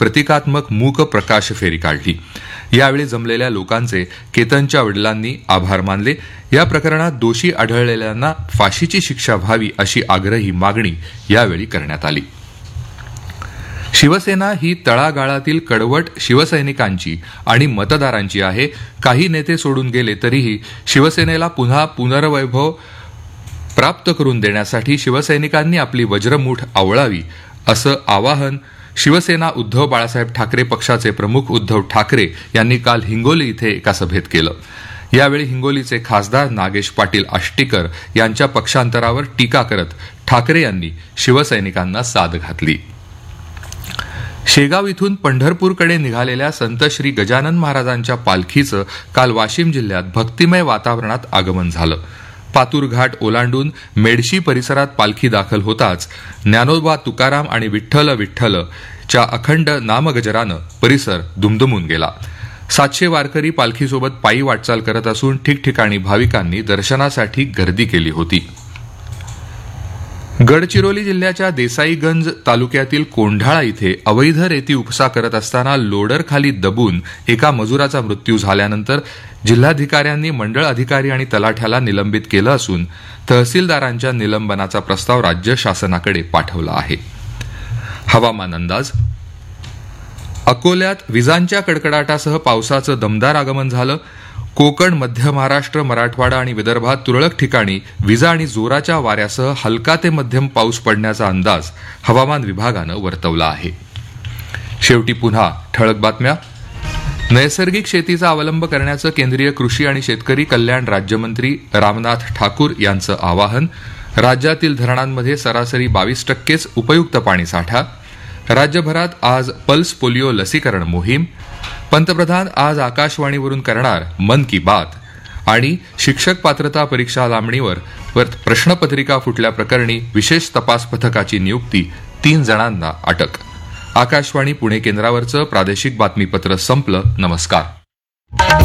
प्रतिकात्मक मूक प्रकाश फेरी काढली. यावेळी जमलेल्या लोकांचे केतनच्या वडिलांनी आभार मानले. या प्रकरणात दोषी आढळलेल्यांना फाशीची शिक्षा व्हावी अशी आग्रही मागणी यावेळी करण्यात आली. शिवसेना ही तळागाळातील कडवट शिवसैनिकांची आणि मतदारांची आहे. काही नेते सोडून गेले तरीही शिवसेनेला पुन्हा पुनर्वैभव प्राप्त करून देण्यासाठी शिवसैनिकांनी आपली वज्रमूठ आवळावी असं आवाहन शिवसेना उद्धव बाळासाहेब ठाकरे पक्षाचे प्रमुख उद्धव ठाकरे यांनी काल हिंगोली इथे एका सभेत केलं. यावेळी हिंगोलीचे खासदार नागेश पाटील आष्टीकर यांच्या पक्षांतरावर टीका करत ठाकरे यांनी शिवसैनिकांना साद घातली. शेगाव इथून पंढरपूरकडे निघालेल्या संत श्री गजानन महाराजांच्या पालखीचं काल वाशिम जिल्ह्यात भक्तिमय वातावरणात आगमन झालं. पातूर घाट ओलांडून मेडशी परिसरात पालखी दाखल होताच ज्ञानोबा तुकाराम आणि विठ्ठल विठ्ठलच्या अखंड नामगजरानं परिसर दुमदुमून गेला. 700 वारकरी पालखीसोबत पायी वाटचाल करत असून ठिकठिकाणी भाविकांनी दर्शनासाठी गर्दी केली होती. गडचिरोली जिल्ह्याच्या देसाईगंज तालुक्यातील कोंढाळा इथे अवैध रेती उपसा करत असताना लोडर खाली दबून एका मजुराचा मृत्यू झाल्यानंतर जिल्हाधिकाऱ्यांनी मंडळ अधिकारी आणि तलाठ्याला निलंबित केलं असून तहसीलदारांच्या निलंबनाचा प्रस्ताव राज्य शासनाकडे पाठवला आहे. हवामान अंदाज. अकोल्यात विजांच्या कडकडाटासह पावसाचं दमदार आगमन झालं. कोकण, मध्य महाराष्ट्र, मराठवाडा आणि विदर्भात तुरळक ठिकाणी विजा आणि जोराच्या वाऱ्यासह हलका ते मध्यम पाऊस पडण्याचा अंदाज हवामान विभागानं वर्तवला आहे. शेवटी पुन्हा ठळक बातम्या. नैसर्गिक शेतीचा अवलंब करण्याचं केंद्रीय कृषी आणि शेतकरी कल्याण राज्यमंत्री रामनाथ ठाकूर यांचं आवाहन. राज्यातील धरणांमध्ये सरासरी 22%च उपयुक्त पाणीसाठा. राज्यभरात आज पल्स पोलिओ लसीकरण मोहीम. पंतप्रधान आज आकाशवाणीवरून करणार मन की बात. आणि शिक्षक पात्रता परीक्षा लांबणीवर प्रश्नपत्रिका फुटल्याप्रकरणी विशेष तपास पथकाची नियुक्ती. 3 जणांना अटक. आकाशवाणी पुणे केंद्रावरचं प्रादेशिक बातमीपत्र संपलं. नमस्कार.